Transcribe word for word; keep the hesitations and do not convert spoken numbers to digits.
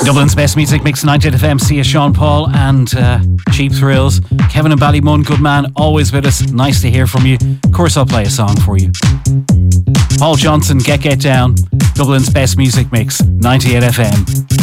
Dublin's best music mix, ninety-eight F M. See you, Sean Paul and uh, Cheap Thrills. Kevin and Ballymun, good man, always with us. Nice to hear from you. Of course, I'll play a song for you. Paul Johnson, Get Get Down. Dublin's best music mix, ninety-eight F M.